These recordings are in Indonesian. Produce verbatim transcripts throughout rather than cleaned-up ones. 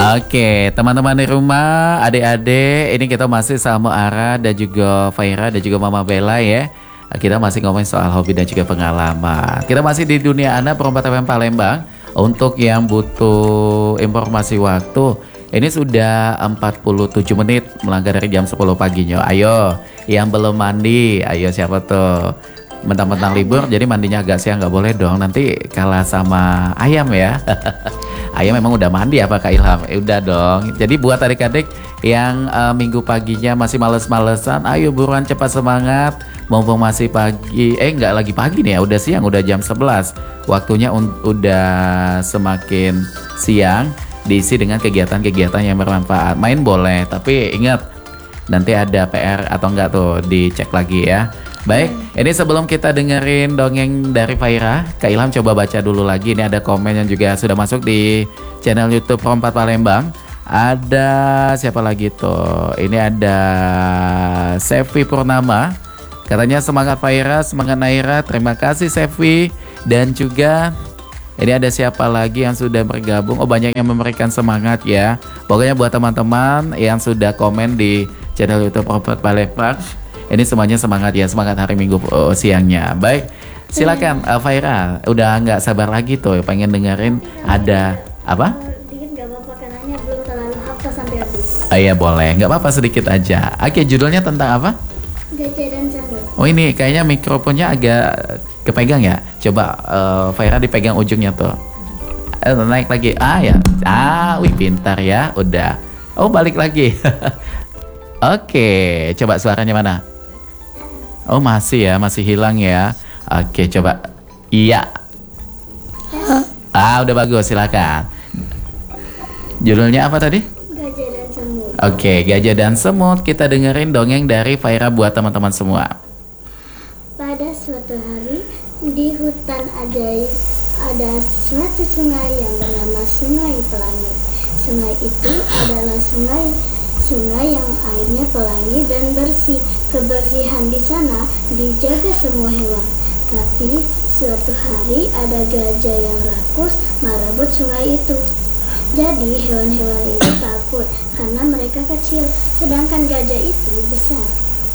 Oke, teman-teman di rumah, adik-adik, ini kita masih sama Ara dan juga Faira dan juga Mama Bella ya. Kita masih ngomongin soal hobi dan juga pengalaman. Kita masih di dunia anak Perompak F M Palembang. Untuk yang butuh informasi waktu, ini sudah empat puluh tujuh menit melangkah dari jam sepuluh paginya. Ayo, yang belum mandi, ayo siapa tuh? Mentang-mentang libur, jadi mandinya agak siang nggak boleh dong. Nanti kalah sama ayam ya. Ayam memang udah mandi apa Kak Ilham? Eh, udah dong. Jadi buat adik-adik yang uh, minggu paginya masih males-malesan, ayo buruan cepat semangat. Mumpung masih pagi, eh nggak lagi pagi nih ya, udah siang, udah jam sebelas. Waktunya udah semakin siang, diisi dengan kegiatan-kegiatan yang bermanfaat. Main boleh, tapi ingat nanti ada P R atau enggak tuh dicek lagi ya. Baik, ini sebelum kita dengerin dongeng dari Faira, Kak Ilham coba baca dulu lagi. Ini ada komen yang juga sudah masuk di channel YouTube Perompak Palembang. Ada siapa lagi tuh? Ini ada Sevi Purnama. Katanya semangat Faira, semangat Naira. Terima kasih Sevi. Dan juga ini ada siapa lagi yang sudah bergabung? Oh, banyak yang memberikan semangat ya. Pokoknya buat teman-teman yang sudah komen di channel YouTube Perompak Palembang, ini semuanya semangat ya, semangat hari Minggu uh, siangnya. Baik, silakan uh, Faira. Udah nggak sabar lagi tuh, pengen dengerin ada apa? Dikit nggak apa-apa, karena belum terlalu hafal sampai habis. Oh, iya boleh, nggak apa-apa sedikit aja. Oke, judulnya tentang apa? Gajah dan semut. Oh ini kayaknya mikrofonnya agak kepegang ya. Coba uh, Faira dipegang ujungnya tuh. Eh, naik lagi. Ah ya. Ah, wih pintar ya. Udah. Oh balik lagi. Oke, coba suaranya mana? Oh masih ya, masih hilang ya. Oke, coba. Iya. Ah, udah bagus, silakan. Judulnya apa tadi? Gajah dan semut. Oke, Gajah dan Semut. Kita dengerin dongeng dari Faira buat teman-teman semua. Pada suatu hari di hutan ajaib ada suatu sungai yang bernama Sungai Pelangi. Sungai itu adalah sungai sungai yang airnya pelangi dan bersih. Kebersihan di sana dijaga semua hewan. Tapi suatu hari ada gajah yang rakus merebut sungai itu. Jadi hewan-hewan itu takut karena mereka kecil, sedangkan gajah itu besar.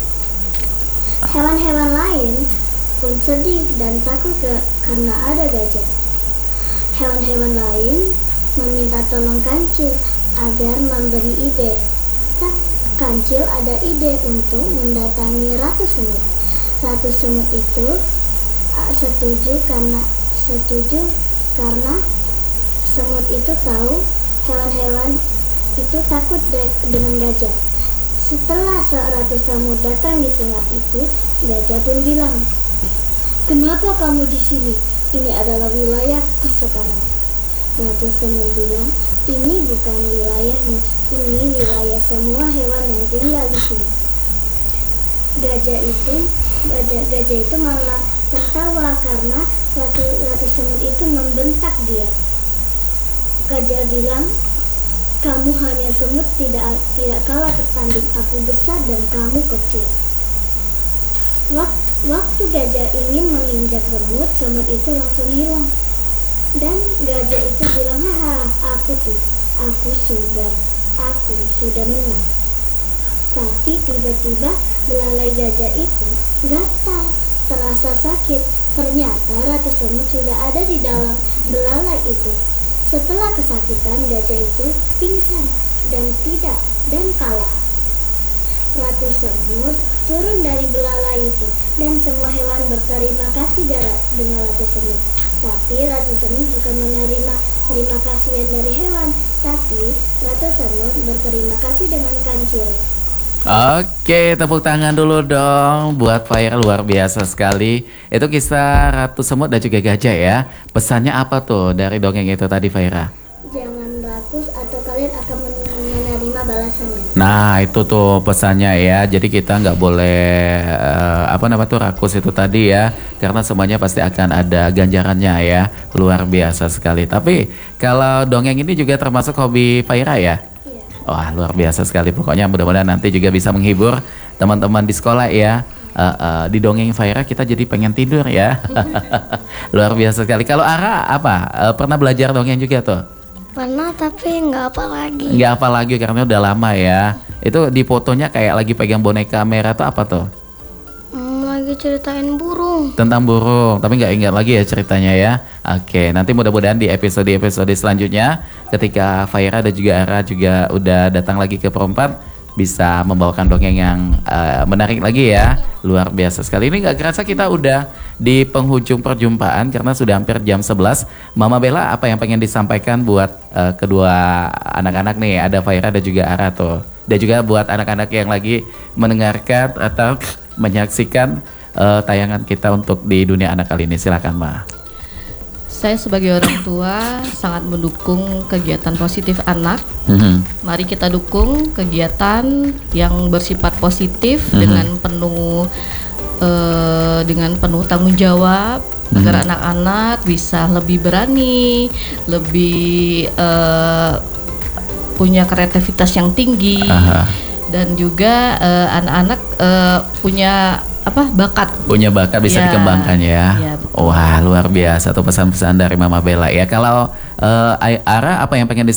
Hewan-hewan lain pun sedih dan takut ke, karena ada gajah. Hewan-hewan lain meminta tolong kancil agar memberi ide. Tak, kancil ada ide untuk mendatangi Ratu Semut. Ratu Semut itu uh, setuju karena setuju karena semut itu tahu hewan-hewan itu takut de- dengan gajah. Setelah Ratu Semut datang di sungai itu, gajah pun bilang, "Kenapa kamu di sini? Ini adalah wilayahku sekarang." Ratu Semut bilang, "Ini bukan wilayahmu, ini wilayah semua hewan yang tinggal di sini." Gajah itu, gajah, gajah itu malah tertawa karena Ratu, Ratu Semut itu membentak dia. Gajah bilang, "Kamu hanya semut, tidak tidak kalah tertanding. Aku besar dan kamu kecil." Waktu, waktu gajah ingin menginjak semut, semut itu langsung hilang. Dan gajah itu bilang, "Haha, aku tuh, aku sudah, aku sudah menang." Tapi tiba-tiba belalai gajah itu gatal, terasa sakit. Ternyata Ratu Semut sudah ada di dalam belalai itu. Setelah kesakitan, gajah itu pingsan dan tidak dan kalah. Ratu Semut turun dari belalai itu dan semua hewan berterima kasih dengan Ratu Semut. Tapi Ratu Semut bukan menerima terima kasihan dari hewan, tapi Ratu Semut berterima kasih dengan kancil. Oke, tepuk tangan dulu dong buat Faira, luar biasa sekali. Itu kisah Ratu Semut dan juga gajah ya. Pesannya apa tuh dari dongeng itu tadi Faira? Jangan rakus atau kalian akan menerima balasannya. Nah itu tuh pesannya ya. Jadi kita nggak boleh uh, apa nama tuh rakus itu tadi ya. Karena semuanya pasti akan ada ganjarannya ya. Luar biasa sekali. Tapi kalau dongeng ini juga termasuk hobi Faira ya? Wah luar biasa sekali, pokoknya mudah-mudahan nanti juga bisa menghibur teman-teman di sekolah ya. uh, uh, Di dongeng Faira kita jadi pengen tidur ya. Luar biasa sekali. Kalau Ara apa? Uh, pernah belajar dongeng juga tuh? Pernah tapi nggak apa lagi. Nggak apa lagi karena udah lama ya. Itu di fotonya kayak lagi pegang boneka merah tuh apa tuh? Hmm, lagi ceritain burung. Tentang burung, tapi nggak ingat lagi ya ceritanya ya. Oke, nanti mudah-mudahan di episode-episode selanjutnya ketika Faira dan juga Ara juga udah datang lagi ke Perempat, bisa membawakan dongeng yang uh, menarik lagi ya. Luar biasa sekali. Ini gak kerasa kita udah di penghujung perjumpaan karena sudah hampir jam sebelas. Mama Bella, apa yang pengen disampaikan buat uh, kedua anak-anak nih? Ada Faira dan juga Ara tuh. Dan juga buat anak-anak yang lagi mendengarkan atau menyaksikan uh, tayangan kita untuk di dunia anak kali ini. Silakan, Ma. Saya sebagai orang tua sangat mendukung kegiatan positif anak. Mm-hmm. Mari kita dukung kegiatan yang bersifat positif Mm-hmm. dengan penuh eh, dengan penuh tanggung jawab, Mm-hmm. agar anak-anak bisa lebih berani, lebih eh, punya kreativitas yang tinggi. Aha. Dan juga eh, anak-anak eh, punya apa bakat Punya bakat bisa Ya, dikembangkan ya. ya, betul. Wah, luar biasa tuh pesan-pesan dari Mama Bella ya. Kalau uh, Ara, apa yang pengen disampaikan